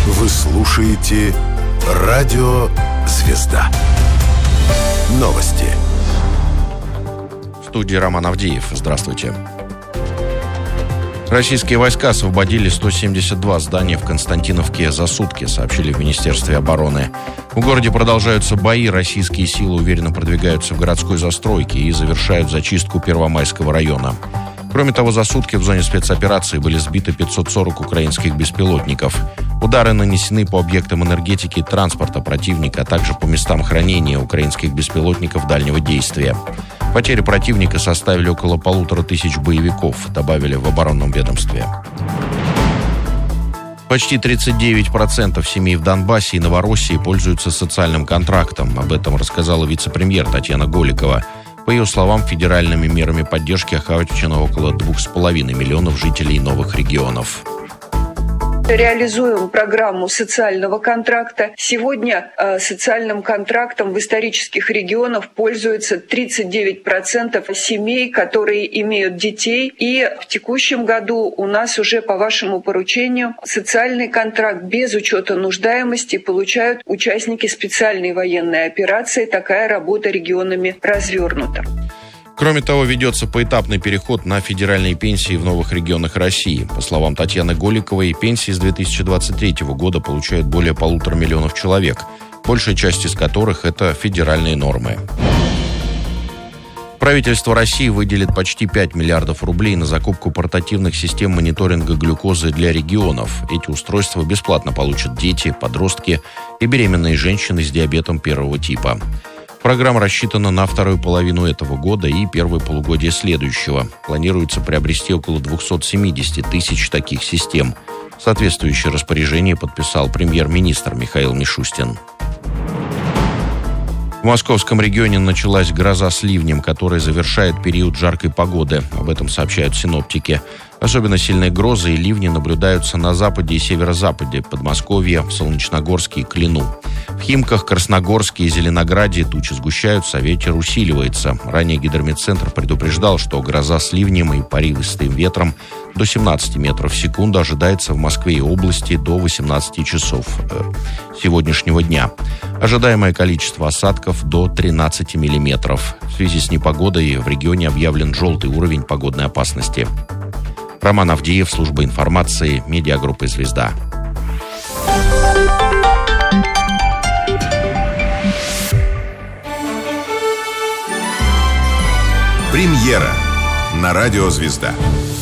Вы слушаете «Радио Звезда». Новости. В студии Роман Авдеев. Здравствуйте. Российские войска освободили 172 здания в Константиновке за сутки, сообщили в Министерстве обороны. В городе продолжаются бои, российские силы уверенно продвигаются в городской застройке и завершают зачистку Первомайского района. Кроме того, за сутки в зоне спецоперации были сбиты 540 украинских беспилотников. Удары нанесены по объектам энергетики и транспорта противника, а также по местам хранения украинских беспилотников дальнего действия. Потери противника составили около 1500 боевиков, добавили в оборонном ведомстве. Почти 39% семей в Донбассе и Новороссии пользуются социальным контрактом. Об этом рассказала вице-премьер Татьяна Голикова. По ее словам, федеральными мерами поддержки охвачено около 2,5 миллионов жителей новых регионов. Реализуем программу социального контракта. Сегодня социальным контрактом в исторических регионах пользуются 39% семей, которые имеют детей. И в текущем году у нас уже по вашему поручению социальный контракт без учета нуждаемости получают участники специальной военной операции. Такая работа регионами развернута. Кроме того, ведется поэтапный переход на федеральные пенсии в новых регионах России. По словам Татьяны Голиковой, пенсии с 2023 года получают более 1,5 миллиона человек, большая часть из которых – это федеральные нормы. Правительство России выделит почти 5 миллиардов рублей на закупку портативных систем мониторинга глюкозы для регионов. Эти устройства бесплатно получат дети, подростки и беременные женщины с диабетом первого типа. Программа рассчитана на вторую половину этого года и первое полугодие следующего. Планируется приобрести около 270 тысяч таких систем. Соответствующее распоряжение подписал премьер-министр Михаил Мишустин. В московском регионе началась гроза с ливнем, которая завершает период жаркой погоды. Об этом сообщают синоптики. Особенно сильные грозы и ливни наблюдаются на западе и северо-западе, Подмосковье, в Солнечногорске и Клину. В Химках, Красногорске и Зеленограде тучи сгущаются, а ветер усиливается. Ранее Гидрометцентр предупреждал, что гроза с ливнем и порывистым ветром до 17 метров в секунду ожидается в Москве и области до 18 часов сегодняшнего дня. Ожидаемое количество осадков до 13 миллиметров. В связи с непогодой в регионе объявлен желтый уровень погодной опасности. Роман Авдеев, служба информации, медиагруппы «Звезда». Премьера на радио «Звезда».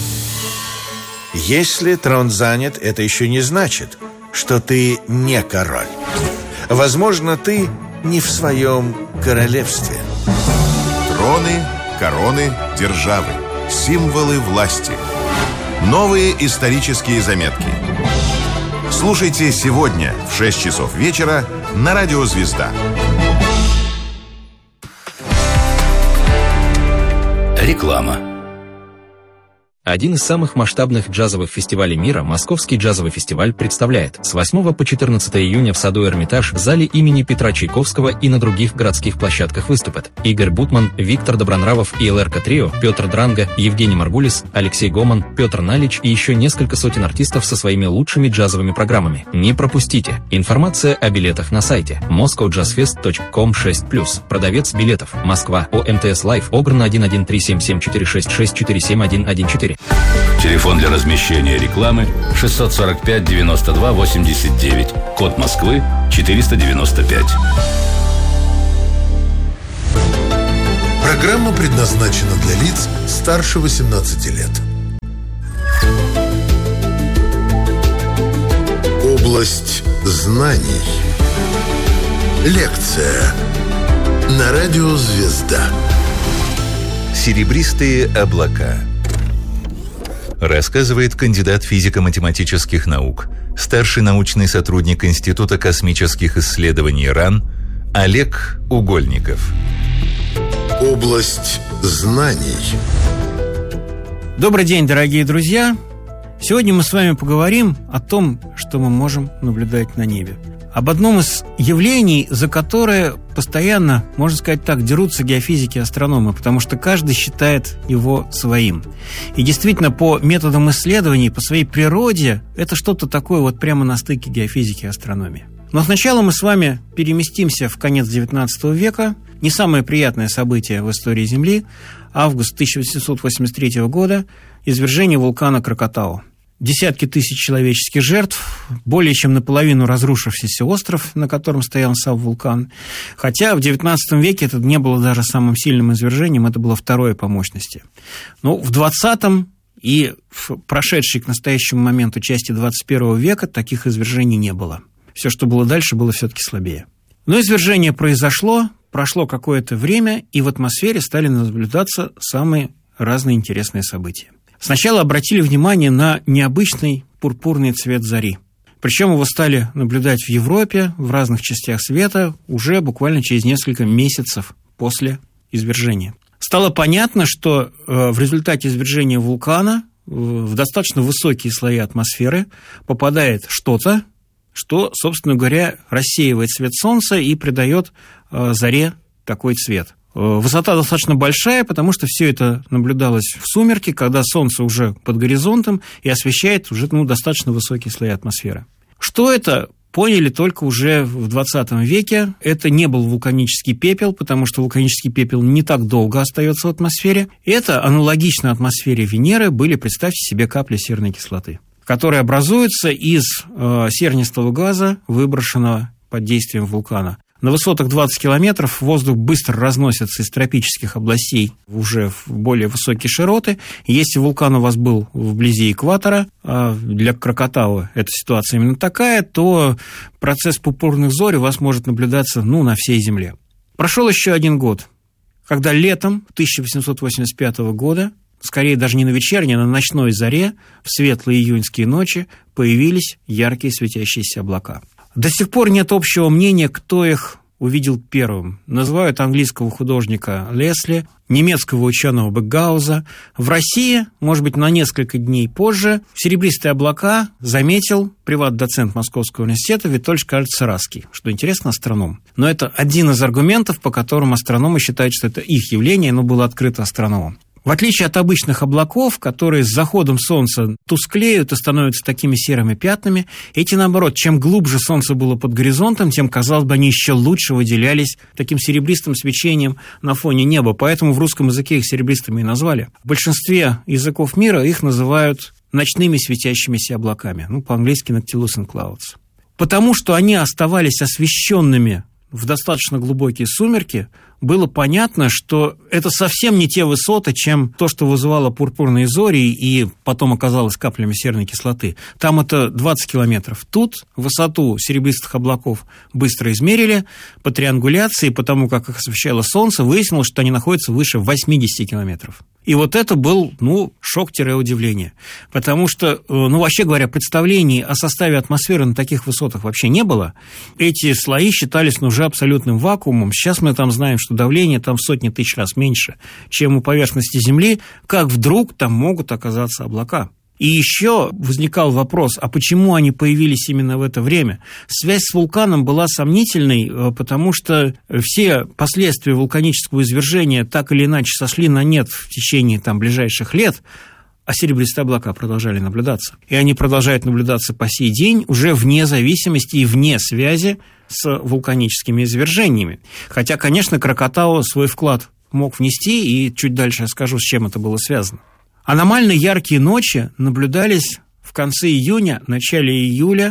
Если трон занят, это еще не значит, что ты не король. Возможно, ты не в своем королевстве. Троны, короны, державы, символы власти. Новые исторические заметки. Слушайте сегодня в 6 часов вечера на радио «Звезда». Реклама. Один из самых масштабных джазовых фестивалей мира, Московский джазовый фестиваль, представляет с 8 по 14 июня в саду Эрмитаж, в зале имени Петра Чайковского и на других городских площадках выступят Игорь Бутман, Виктор Добронравов и ЛРК Трио, Петр Дранга, Евгений Маргулис, Алексей Гоман, Петр Налич и еще несколько сотен артистов со своими лучшими джазовыми программами. Не пропустите! Информация о билетах на сайте moscowjazzfest.com/+. Продавец билетов. Москва. ОМТС Лайф. Огрна 1137466476114. Телефон для размещения рекламы 645 92 89. Код Москвы 495. Программа предназначена для лиц старше 18 лет. Область знаний. Лекция на радио «Звезда». Серебристые облака. Рассказывает кандидат физико-математических наук, старший научный сотрудник Института космических исследований РАН Олег Угольников. Область знаний. Добрый день, дорогие друзья. Сегодня мы с вами поговорим о том, что мы можем наблюдать на небе. Об одном из явлений, за которое постоянно, можно сказать так, дерутся геофизики и астрономы, потому что каждый считает его своим. И действительно, по методам исследований, по своей природе, это что-то такое вот прямо на стыке геофизики и астрономии. Но сначала мы с вами переместимся в конец XIX века. Не самое приятное событие в истории Земли. Август 1883 года. Извержение вулкана Кракатау. Десятки тысяч человеческих жертв, более чем наполовину разрушившийся остров, на котором стоял сам вулкан. Хотя в XIX веке это не было даже самым сильным извержением, это было второе по мощности. Но в XX и в прошедшей к настоящему моменту части XXI века таких извержений не было. Все, что было дальше, было все-таки слабее. Но извержение произошло, прошло какое-то время, и в атмосфере стали наблюдаться самые разные интересные события. Сначала обратили внимание на необычный пурпурный цвет зари. Причем его стали наблюдать в Европе, в разных частях света, уже буквально через несколько месяцев после извержения. Стало понятно, что в результате извержения вулкана в достаточно высокие слои атмосферы попадает что-то, что, собственно говоря, рассеивает свет Солнца и придает заре такой цвет. Высота достаточно большая, потому что все это наблюдалось в сумерки, когда Солнце уже под горизонтом и освещает уже достаточно высокие слои атмосферы. Что это, поняли только уже в 20 веке. Это не был вулканический пепел, потому что вулканический пепел не так долго остается в атмосфере. Это аналогично атмосфере Венеры были, представьте себе, капли серной кислоты, которые образуются из сернистого газа, выброшенного под действием вулкана. На высотах 20 километров воздух быстро разносится из тропических областей уже в более высокие широты. Если вулкан у вас был вблизи экватора, для Кракатау эта ситуация именно такая, то процесс пурпурных зорь у вас может наблюдаться на всей Земле. Прошел еще один год, когда летом 1885 года, скорее даже не на вечерней, а на ночной заре, в светлые июньские ночи появились яркие светящиеся облака. До сих пор нет общего мнения, кто их увидел первым. Называют английского художника Лесли, немецкого ученого Бекгауза. В России, может быть, на несколько дней позже, серебристые облака заметил приват-доцент Московского университета Витольд Кальцераский, что интересно, астроном. Но это один из аргументов, по которым астрономы считают, что это их явление, оно было открыто астрономам. В отличие от обычных облаков, которые с заходом Солнца тусклеют и становятся такими серыми пятнами, эти, наоборот, чем глубже Солнце было под горизонтом, тем, казалось бы, они еще лучше выделялись таким серебристым свечением на фоне неба. Поэтому в русском языке их серебристыми и назвали. В большинстве языков мира их называют ночными светящимися облаками. По-английски noctilucent clouds. Потому что они оставались освещенными в достаточно глубокие сумерки, было понятно, что это совсем не те высоты, чем то, что вызывало пурпурные зори и потом оказалось каплями серной кислоты. Там это 20 километров. Тут высоту серебристых облаков быстро измерили по триангуляции, потому как их освещало Солнце, выяснилось, что они находятся выше 80 километров. И вот это был, шок-удивление. Потому что, вообще говоря, представлений о составе атмосферы на таких высотах вообще не было. Эти слои считались уже абсолютным вакуумом. Сейчас мы там знаем, что давление там в сотни тысяч раз меньше, чем у поверхности Земли. Как вдруг там могут оказаться облака? И еще возникал вопрос, а почему они появились именно в это время? Связь с вулканом была сомнительной, потому что все последствия вулканического извержения так или иначе сошли на нет в течение ближайших лет, а серебристые облака продолжали наблюдаться. И они продолжают наблюдаться по сей день, уже вне зависимости и вне связи с вулканическими извержениями. Хотя, конечно, Кракатау свой вклад мог внести, и чуть дальше я скажу, с чем это было связано. Аномально яркие ночи наблюдались в конце июня, начале июля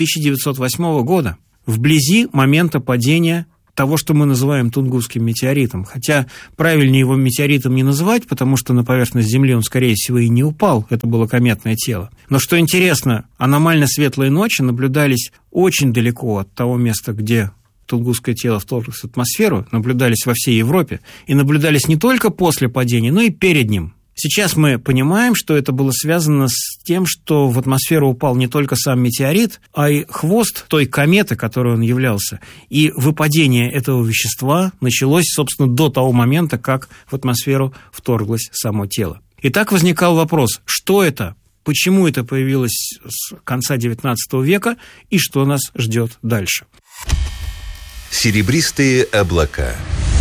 1908 года, вблизи момента падения того, что мы называем Тунгусским метеоритом. Хотя правильнее его метеоритом не называть, потому что на поверхность Земли он, скорее всего, и не упал. Это было кометное тело. Но что интересно, аномально светлые ночи наблюдались очень далеко от того места, где Тунгусское тело вторглось в атмосферу, наблюдались во всей Европе. И наблюдались не только после падения, но и перед ним. Сейчас мы понимаем, что это было связано с тем, что в атмосферу упал не только сам метеорит, а и хвост той кометы, которой он являлся. И выпадение этого вещества началось, собственно, до того момента, как в атмосферу вторглось само тело. И так возникал вопрос, что это? почему это появилось с конца XIX века и что нас ждет дальше. Серебристые облака.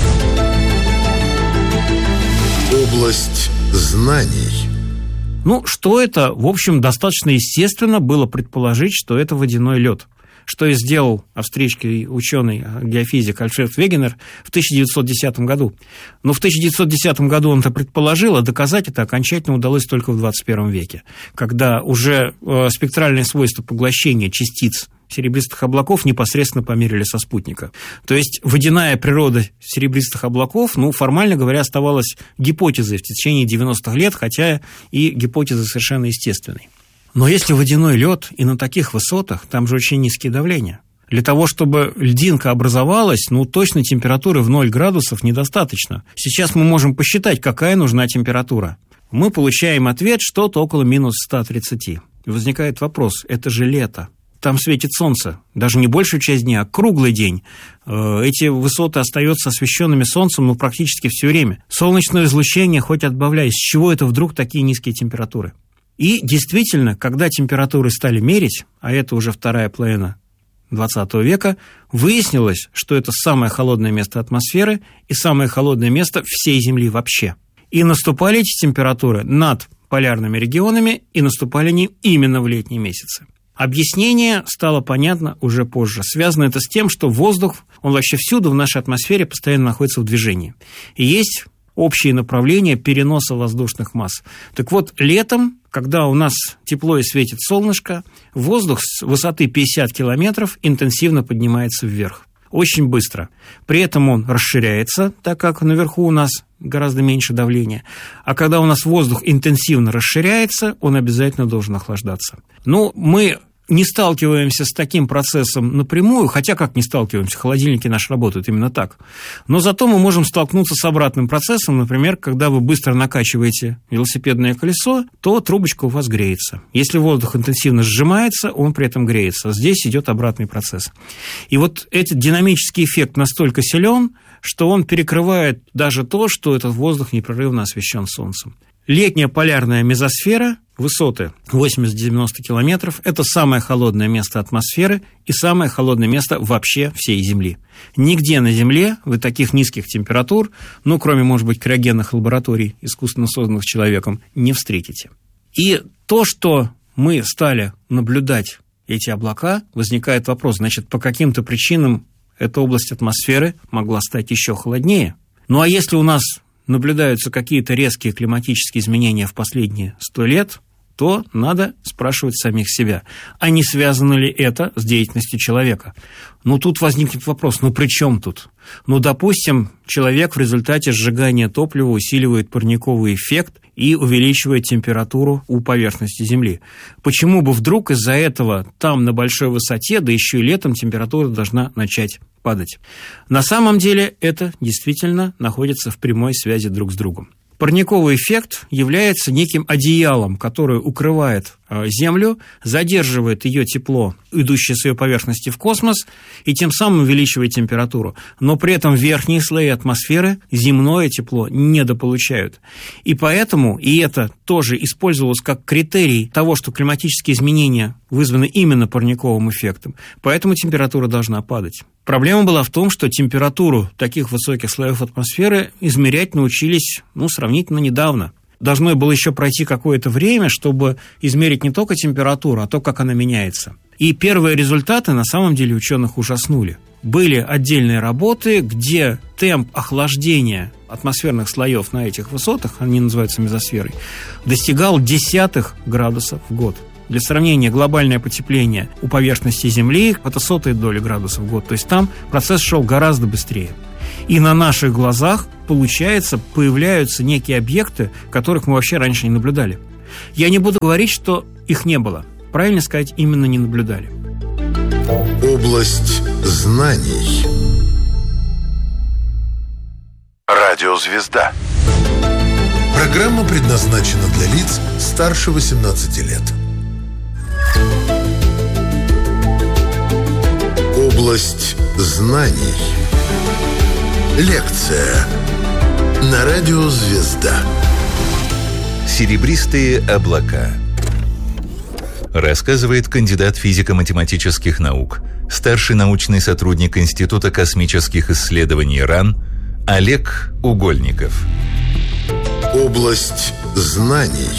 Область знаний. Что это? В общем, достаточно естественно было предположить, что это водяной лед. Что и сделал австрийский ученый, геофизик Альфред Вегенер в 1910 году. Но в 1910 году он это предположил, а доказать это окончательно удалось только в 21 веке, когда уже спектральные свойства поглощения частиц серебристых облаков непосредственно померили со спутника. То есть водяная природа серебристых облаков, формально говоря, оставалась гипотезой в течение 90-х лет, хотя и гипотеза совершенно естественной. Но если водяной лед и на таких высотах, там же очень низкие давления. Для того, чтобы льдинка образовалась, точно температуры в 0 градусов недостаточно. Сейчас мы можем посчитать, какая нужна температура. Мы получаем ответ что-то около минус 130. И возникает вопрос, это же лето. Там светит солнце, даже не большую часть дня, а круглый день. Эти высоты остаются освещенными солнцем практически все время. Солнечное излучение хоть отбавляй, с чего это вдруг такие низкие температуры? И действительно, когда температуры стали мерить, а это уже вторая половина XX века, выяснилось, что это самое холодное место атмосферы и самое холодное место всей Земли вообще. И наступали эти температуры над полярными регионами, и наступали они именно в летние месяцы. Объяснение стало понятно уже позже. Связано это с тем, что воздух, он вообще всюду в нашей атмосфере постоянно находится в движении. И есть общие направления переноса воздушных масс. Так вот, летом, когда у нас тепло и светит солнышко, воздух с высоты 50 километров интенсивно поднимается вверх. Очень быстро. При этом он расширяется, так как наверху у нас гораздо меньше давления. А когда у нас воздух интенсивно расширяется, он обязательно должен охлаждаться. Мы не сталкиваемся с таким процессом напрямую, хотя как не сталкиваемся, холодильники наши работают именно так. Но зато мы можем столкнуться с обратным процессом, например, когда вы быстро накачиваете велосипедное колесо, то трубочка у вас греется. Если воздух интенсивно сжимается, он при этом греется. Здесь идет обратный процесс. И этот динамический эффект настолько силен, что он перекрывает даже то, что этот воздух непрерывно освещен солнцем. Летняя полярная мезосфера, высоты 80-90 километров, это самое холодное место атмосферы и самое холодное место вообще всей Земли. Нигде на Земле вы таких низких температур, кроме, может быть, криогенных лабораторий, искусственно созданных человеком, не встретите. И то, что мы стали наблюдать эти облака, возникает вопрос, по каким-то причинам эта область атмосферы могла стать еще холоднее. А если у нас наблюдаются какие-то резкие климатические изменения в последние 100 лет, то надо спрашивать самих себя, а не связано ли это с деятельностью человека? Тут возникнет вопрос, при чем тут? Допустим, человек в результате сжигания топлива усиливает парниковый эффект и увеличивает температуру у поверхности Земли. Почему бы вдруг из-за этого там на большой высоте, да еще и летом, температура должна начать падать? На самом деле это действительно находится в прямой связи друг с другом. Парниковый эффект является неким одеялом, которое укрывает Землю, задерживает ее тепло, идущее с ее поверхности в космос, и тем самым увеличивает температуру. Но при этом верхние слои атмосферы земное тепло недополучают. И поэтому, и это тоже использовалось как критерий того, что климатические изменения вызваны именно парниковым эффектом, поэтому температура должна падать. Проблема была в том, что температуру таких высоких слоев атмосферы измерять научились, сравнительно недавно. Должно было еще пройти какое-то время, чтобы измерить не только температуру, а то, как она меняется. И первые результаты на самом деле ученых ужаснули. Были отдельные работы, где темп охлаждения атмосферных слоев на этих высотах, они называются мезосферой, достигал десятых градусов в год. Для сравнения, глобальное потепление у поверхности Земли – это 100 доли градусов в год. То есть там процесс шел гораздо быстрее. И на наших глазах, появляются некие объекты, которых мы вообще раньше не наблюдали. Я не буду говорить, что их не было. Правильно сказать, именно не наблюдали. Область знаний. Радиозвезда. Программа предназначена для лиц старше 18 лет. Область знаний. Лекция на радио «Звезда». Серебристые облака. Рассказывает кандидат физико-математических наук, старший научный сотрудник Института космических исследований РАН Олег Угольников. Область знаний.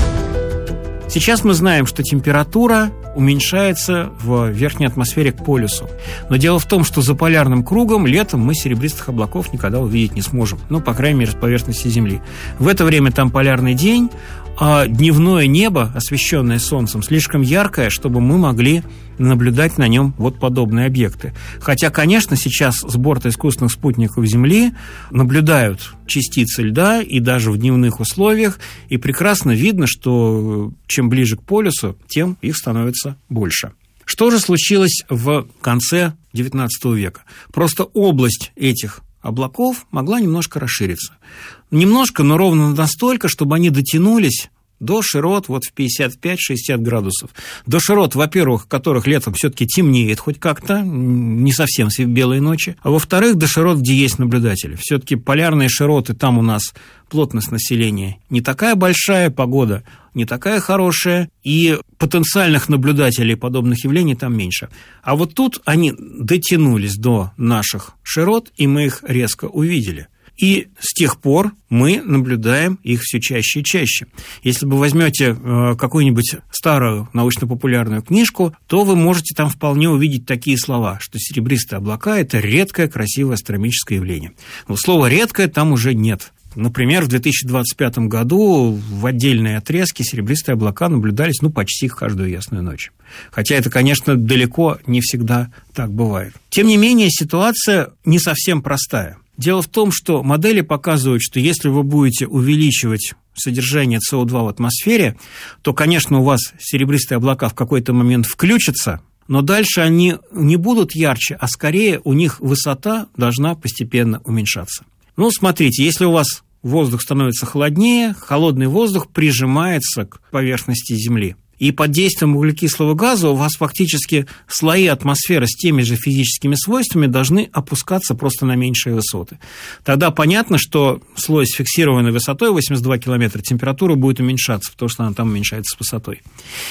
Сейчас мы знаем, что температура уменьшается в верхней атмосфере к полюсу. Но дело в том, что за полярным кругом летом мы серебристых облаков никогда увидеть не сможем. Ну, по крайней мере, с поверхности Земли. В это время там полярный день, а дневное небо, освещенное солнцем, слишком яркое, чтобы мы могли наблюдать на нем вот подобные объекты. Хотя, конечно, сейчас с борта искусственных спутников Земли наблюдают частицы льда и даже в дневных условиях, и прекрасно видно, что чем ближе к полюсу, тем их становится больше. Что же случилось в конце XIX века? Просто область этих облаков могла немножко расшириться. Немножко, но ровно настолько, чтобы они дотянулись до широт вот в 55-60 градусов. До широт, во-первых, которых летом все-таки темнеет хоть как-то, не совсем белые ночи, а во-вторых, до широт, где есть наблюдатели. Все-таки полярные широты, там у нас плотность населения не такая большая, погода не такая хорошая, и потенциальных наблюдателей подобных явлений там меньше. А вот тут они дотянулись до наших широт, и мы их резко увидели. И с тех пор мы наблюдаем их все чаще и чаще. Если вы возьмете какую-нибудь старую научно-популярную книжку, то вы можете там вполне увидеть такие слова, что серебристые облака – это редкое, красивое астрономическое явление. Но слова «редкое» там уже нет. Например, в 2025 году в отдельные отрезки серебристые облака наблюдались почти каждую ясную ночь. Хотя это, конечно, далеко не всегда так бывает. Тем не менее, ситуация не совсем простая. Дело в том, что модели показывают, что если вы будете увеличивать содержание СО2 в атмосфере, то, конечно, у вас серебристые облака в какой-то момент включатся, но дальше они не будут ярче, а скорее у них высота должна постепенно уменьшаться. Смотрите, если у вас воздух становится холоднее, холодный воздух прижимается к поверхности Земли. И под действием углекислого газа у вас фактически слои атмосферы с теми же физическими свойствами должны опускаться просто на меньшие высоты. Тогда понятно, что слой с фиксированной высотой 82 километра, температура будет уменьшаться, потому что она там уменьшается с высотой.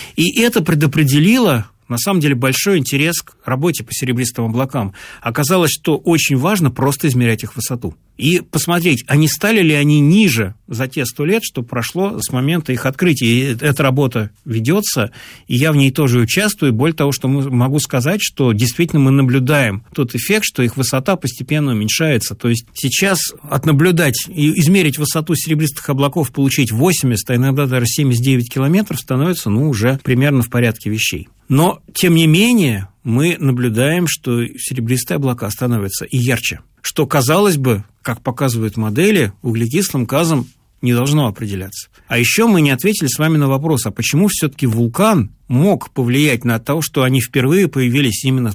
И это предопределило, на самом деле, большой интерес к работе по серебристым облакам. Оказалось, что очень важно просто измерять их высоту. И посмотреть, а не стали ли они ниже за те 100 лет, что прошло с момента их открытия. И эта работа ведется, и я в ней тоже участвую. Более того, что могу сказать, что действительно мы наблюдаем тот эффект, что их высота постепенно уменьшается. То есть сейчас отнаблюдать и измерить высоту серебристых облаков, получить 80, а иногда даже 79 километров, становится уже примерно в порядке вещей. Но, тем не менее, мы наблюдаем, что серебристые облака становятся и ярче. Что, казалось бы, как показывают модели, углекислым газом не должно определяться. А еще мы не ответили с вами на вопрос, а почему все-таки вулкан мог повлиять на то, что они впервые появились именно в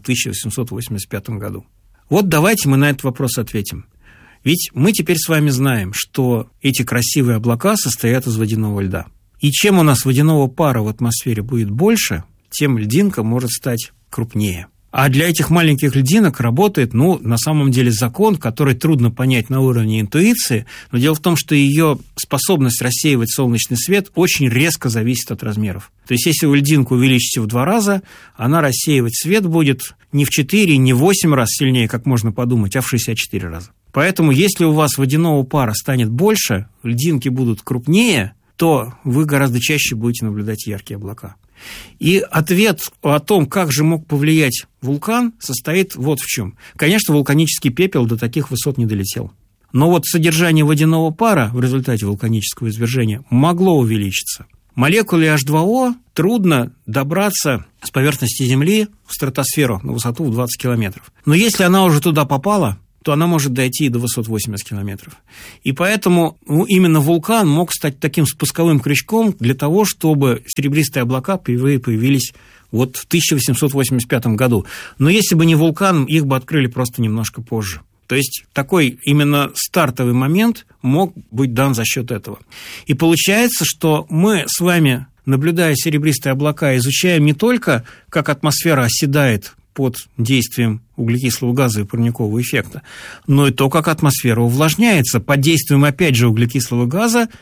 1885 году? Вот давайте мы на этот вопрос ответим. Ведь мы теперь с вами знаем, что эти красивые облака состоят из водяного льда. И чем у нас водяного пара в атмосфере будет больше, тем льдинка может стать крупнее. А для этих маленьких льдинок работает, на самом деле закон, который трудно понять на уровне интуиции, но дело в том, что ее способность рассеивать солнечный свет очень резко зависит от размеров. То есть, если вы льдинку увеличите в 2 раза, она рассеивать свет будет не в 4, не в 8 раз сильнее, как можно подумать, а в 64 раза. Поэтому, если у вас водяного пара станет больше, льдинки будут крупнее, то вы гораздо чаще будете наблюдать яркие облака. И ответ о том, как же мог повлиять вулкан, состоит вот в чем. Конечно, вулканический пепел до таких высот не долетел. Но вот содержание водяного пара в результате вулканического извержения могло увеличиться. Молекуле H2O трудно добраться с поверхности Земли в стратосферу на высоту в 20 километров. Но если она уже туда попала, то она может дойти и до высот 80 километров. И поэтому именно вулкан мог стать таким спусковым крючком для того, чтобы серебристые облака впервые появились вот в 1885 году. Но если бы не вулкан, их бы открыли просто немножко позже. То есть такой именно стартовый момент мог быть дан за счет этого. И получается, что мы с вами, наблюдая серебристые облака, изучаем не только, как атмосфера оседает под действием углекислого газа и парникового эффекта, но и то, как атмосфера увлажняется под действием, опять же, углекислого газа,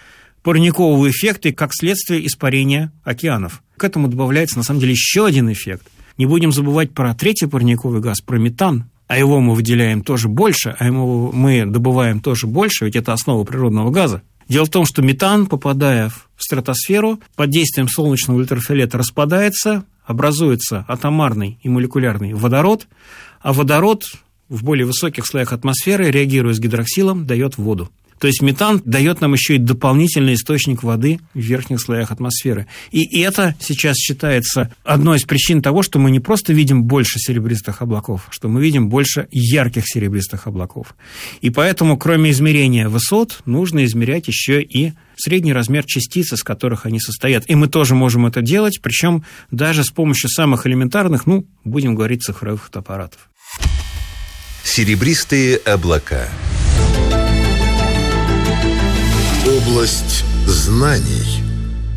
парникового эффекта и как следствие испарения океанов. К этому добавляется, на самом деле, еще один эффект. Не будем забывать про третий парниковый газ, про метан. А его мы выделяем тоже больше, а его мы добываем тоже больше, ведь это основа природного газа. Дело в том, что метан, попадая в стратосферу, под действием солнечного ультрафиолета распадается, образуется атомарный и молекулярный водород, а водород в более высоких слоях атмосферы, реагируя с гидроксилом, дает воду. То есть метан дает нам еще и дополнительный источник воды в верхних слоях атмосферы. И это сейчас считается одной из причин того, что мы не просто видим больше серебристых облаков, что мы видим больше ярких серебристых облаков. И поэтому, кроме измерения высот, нужно измерять еще и средний размер частиц, из которых они состоят. И мы тоже можем это делать, причем даже с помощью самых элементарных, будем говорить, цифровых фотоаппаратов. Серебристые облака. Область знаний.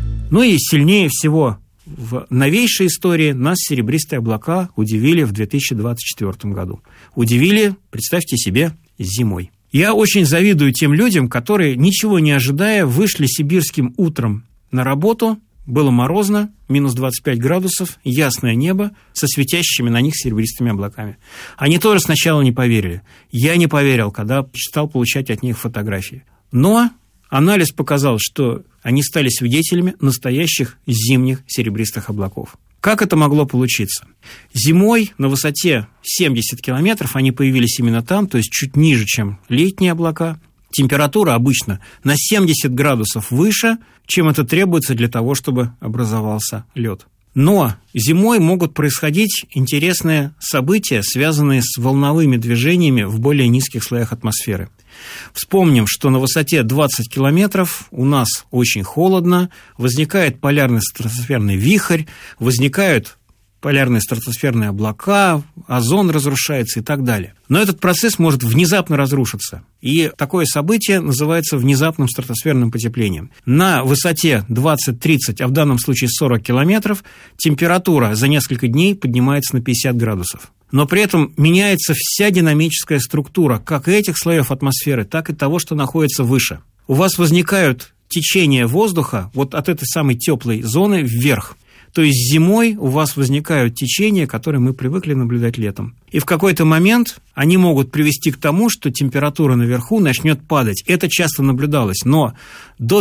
И сильнее всего в новейшей истории нас серебристые облака удивили в 2024 году. Удивили, представьте себе, зимой. Я очень завидую тем людям, которые, ничего не ожидая, вышли сибирским утром на работу. Было морозно, минус 25 градусов, ясное небо со светящими на них серебристыми облаками. Они тоже сначала не поверили. Я не поверил, когда стал получать от них фотографии. Но анализ показал, что они стали свидетелями настоящих зимних серебристых облаков. Как это могло получиться? Зимой на высоте 70 километров они появились именно там, то есть чуть ниже, чем летние облака. Температура обычно на 70 градусов выше, чем это требуется для того, чтобы образовался лед. Но зимой могут происходить интересные события, связанные с волновыми движениями в более низких слоях атмосферы. Вспомним, что на высоте 20 километров у нас очень холодно, возникает полярный стратосферный вихрь, возникают полярные стратосферные облака, озон разрушается и так далее. Но этот процесс может внезапно разрушиться. И такое событие называется внезапным стратосферным потеплением. На высоте 20-30, а в данном случае 40 километров, температура за несколько дней поднимается на 50 градусов. Но при этом меняется вся динамическая структура как этих слоев атмосферы, так и того, что находится выше. У вас возникают течения воздуха вот от этой самой теплой зоны вверх. То есть зимой у вас возникают течения, которые мы привыкли наблюдать летом. И в какой-то момент они могут привести к тому, что температура наверху начнет падать. Это часто наблюдалось, но до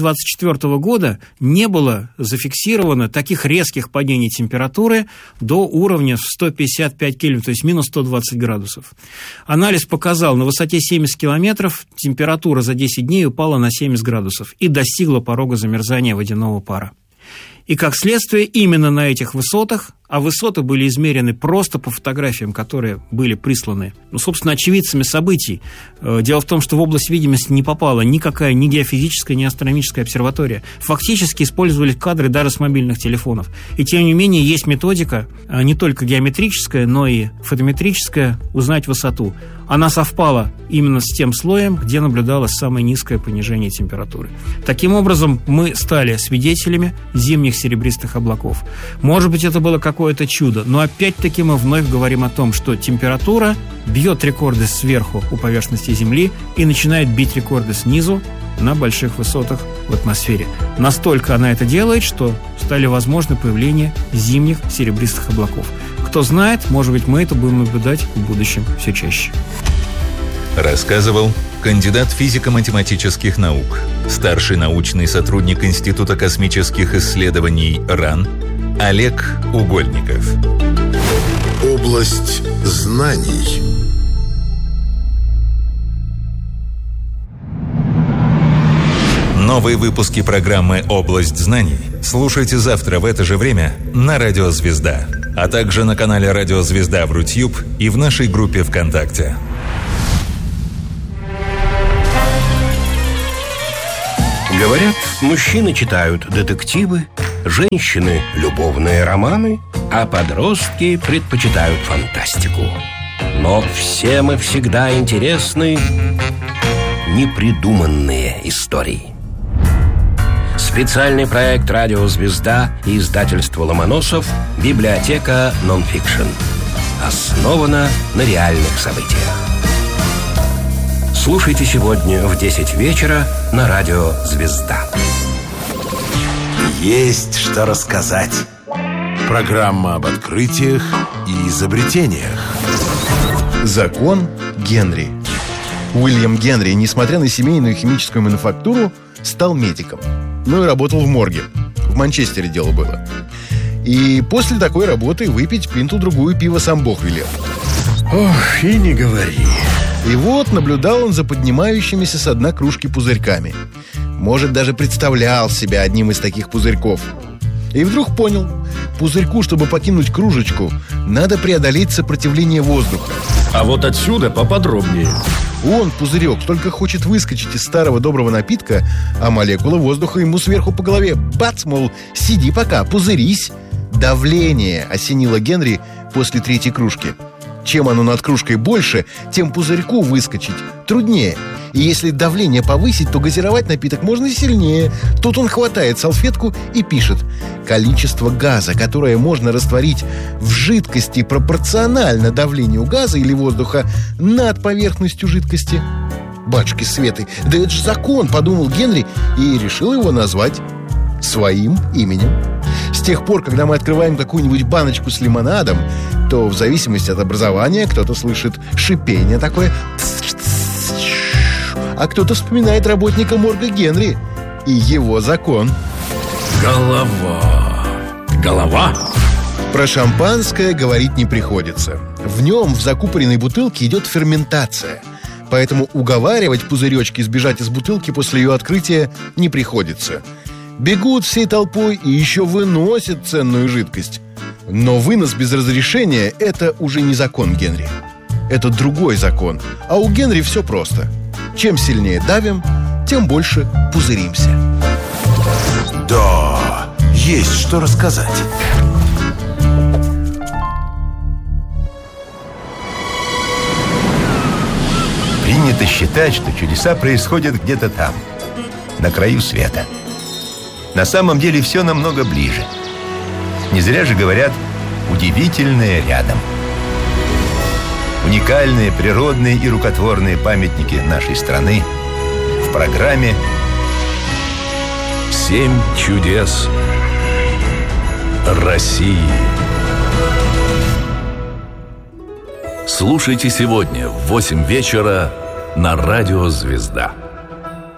2024 года не было зафиксировано таких резких падений температуры до уровня 155 кельвин, то есть минус 120 градусов. Анализ показал, на высоте 70 километров температура за 10 дней упала на 70 градусов и достигла порога замерзания водяного пара. И как следствие, именно на этих высотах, а высоты были измерены просто по фотографиям, которые были присланы, собственно, очевидцами событий. Дело в том, что в область видимости не попала никакая ни геофизическая, ни астрономическая обсерватория. Фактически использовали кадры даже с мобильных телефонов. И тем не менее есть методика, не только геометрическая, но и фотометрическая, узнать высоту. Она совпала именно с тем слоем, где наблюдалось самое низкое понижение температуры. Таким образом, мы стали свидетелями зимних серебристых облаков. Может быть, это было какое-то чудо, но опять-таки мы вновь говорим о том, что температура бьет рекорды сверху у поверхности Земли и начинает бить рекорды снизу на больших высотах в атмосфере. Настолько она это делает, что стали возможны появление зимних серебристых облаков. Кто знает, может быть, мы это будем наблюдать в будущем все чаще. Рассказывал кандидат физико-математических наук, старший научный сотрудник Института космических исследований РАН Олег Угольников. Область знаний. Новые выпуски программы «Область знаний» слушайте завтра в это же время на Радио Звезда, а также на канале Радио Звезда в Рутьюб и в нашей группе ВКонтакте. Говорят, мужчины читают детективы, женщины – любовные романы, а подростки предпочитают фантастику. Но всем и всегда интересны непридуманные истории. Специальный проект «Радио Звезда» и издательство «Ломоносов» «Библиотека нонфикшн» основана на реальных событиях. Слушайте сегодня в 10 вечера на радио «Звезда». Есть что рассказать. Программа об открытиях и изобретениях. Закон Генри. Уильям Генри, несмотря на семейную химическую мануфактуру, стал медиком. Ну и работал в морге. В Манчестере дело было. И после такой работы выпить пинту-другую пива сам Бог велел. Ох, и не говори. И вот наблюдал он за поднимающимися со дна кружки пузырьками. Может, даже представлял себя одним из таких пузырьков. И вдруг понял, пузырьку, чтобы покинуть кружечку, надо преодолеть сопротивление воздуха. А вот отсюда поподробнее. Он, пузырек, только хочет выскочить из старого доброго напитка, а молекула воздуха ему сверху по голове. Бац, мол, сиди пока, пузырись. Давление осенило Генри после третьей кружки. Чем оно над кружкой больше, тем пузырьку выскочить труднее. И если давление повысить, то газировать напиток можно сильнее. Тут он хватает салфетку и пишет: количество газа, которое можно растворить в жидкости, пропорционально давлению газа или воздуха над поверхностью жидкости. Батюшки Светы, да это же закон, подумал Генри и решил его назвать своим именем. С тех пор, когда мы открываем какую-нибудь баночку с лимонадом, то в зависимости от образования кто-то слышит шипение такое, а кто-то вспоминает работника морга Генри и его закон. Голова. Про шампанское говорить не приходится. В нем, в закупоренной бутылке, идет ферментация. Поэтому уговаривать пузыречки сбежать из бутылки после ее открытия не приходится. Бегут всей толпой и еще выносят ценную жидкость. Но вынос без разрешения – это уже не закон Генри. Это другой закон. А у Генри все просто. Чем сильнее давим, тем больше пузыримся. Да, есть что рассказать. Принято считать, что чудеса происходят где-то там, на краю света. На самом деле все намного ближе. Не зря же говорят «удивительное рядом». Уникальные природные и рукотворные памятники нашей страны в программе «7 чудес России». Слушайте сегодня в 8 вечера на радио «Звезда».